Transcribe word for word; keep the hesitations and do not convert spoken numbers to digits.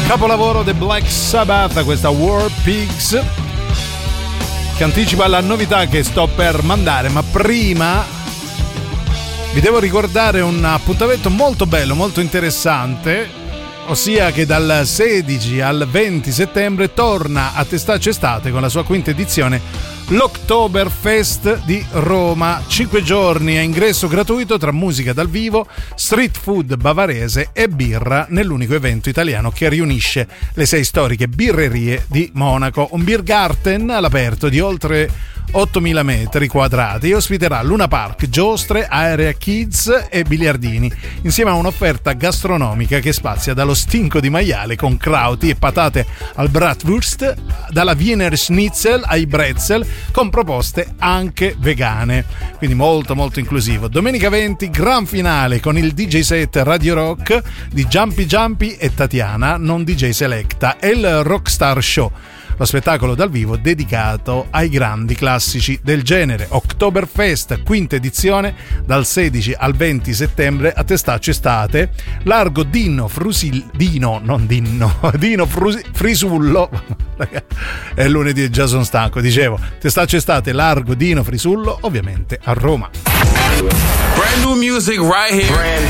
Capolavoro The Black Sabbath, questa War Pigs, che anticipa la novità che sto per mandare, ma prima vi devo ricordare un appuntamento molto bello, molto interessante, ossia che dal sedici al venti settembre torna a Testaccio Estate con la sua quinta edizione l'Oktoberfest di Roma. Cinque giorni a ingresso gratuito tra musica dal vivo, street food bavarese e birra nell'unico evento italiano che riunisce le sei storiche birrerie di Monaco. Un beer garden all'aperto di oltre ottomila metri quadrati ospiterà Luna Park, giostre, area kids e biliardini, insieme a un'offerta gastronomica che spazia dallo stinco di maiale con krauti e patate al bratwurst, dalla Wiener Schnitzel ai pretzel, con proposte anche vegane, quindi molto molto inclusivo. Domenica venti, gran finale con il D J set Radio Rock di Jumpy Jumpy e Tatiana, non D J Selecta, e il Rockstar Show, lo spettacolo dal vivo dedicato ai grandi classici del genere. Oktoberfest, quinta edizione, dal sedici al venti settembre a Testaccio Estate, largo Dino Frusil Dino, non Dinno, Dino Frusi, Frisullo. È lunedì e già sono stanco, dicevo. Testaccio Estate, largo Dino Frisullo, ovviamente a Roma. Brand new music right here. Brand